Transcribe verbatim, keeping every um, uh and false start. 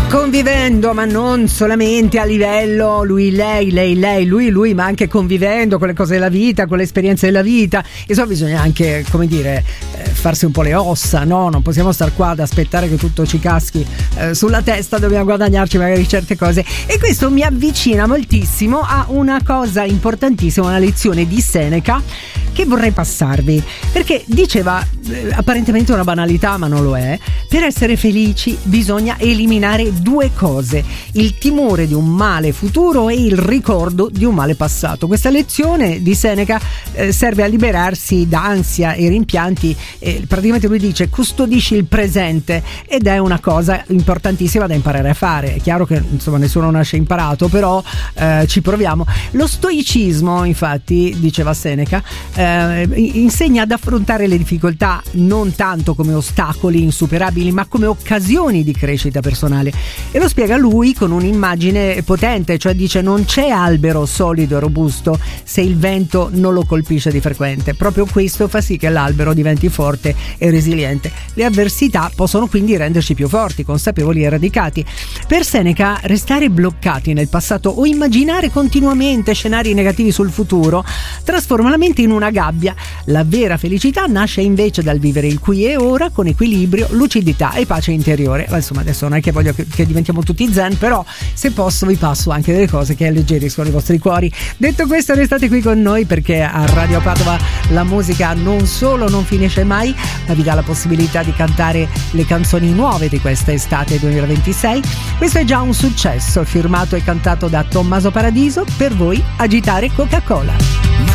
Convivendo, ma non solamente a livello lui, lei, lei, lei, lui, lui, ma anche convivendo con le cose della vita, con le esperienze della vita. Insomma, bisogna anche, come dire, eh, farsi un po' le ossa, no? Non possiamo star qua ad aspettare che tutto ci caschi eh, sulla testa, dobbiamo guadagnarci magari certe cose. E questo mi avvicina moltissimo a una cosa importantissima, una lezione di Seneca che vorrei passarvi, perché diceva eh, apparentemente una banalità, ma non lo è: per essere felici bisogna eliminare due cose: il timore di un male futuro e il ricordo di un male passato. Questa lezione di Seneca eh, serve a liberarsi da ansia e rimpianti. Eh, praticamente lui dice: custodisci il presente, ed è una cosa importantissima da imparare a fare. È chiaro che insomma nessuno nasce imparato, però eh, ci proviamo. Lo stoicismo, infatti, diceva Seneca, eh, insegna ad affrontare le difficoltà non tanto come ostacoli insuperabili, ma come occasioni di crescita personale. E lo spiega lui con un'immagine potente, cioè dice: non c'è albero solido e robusto se il vento non lo colpisce di frequente. Proprio questo fa sì che l'albero diventi forte e resiliente. Le avversità possono quindi renderci più forti, consapevoli e radicati. Per Seneca, restare bloccati nel passato o immaginare continuamente scenari negativi sul futuro trasforma la mente in una gabbia. La vera felicità nasce invece dal vivere il qui e ora con equilibrio, lucidità e pace interiore. Ma insomma, adesso non è che voglio che, che diventiamo tutti zen, però se posso vi passo anche delle cose che alleggeriscono i vostri cuori. Detto questo, restate qui con noi, perché a Radio Padova la musica non solo non finisce mai, ma vi dà la possibilità di cantare le canzoni nuove di questa estate duemilaventisei. Questo è già un successo, firmato e cantato da Tommaso Paradiso. Per voi, Agitare Coca-Cola.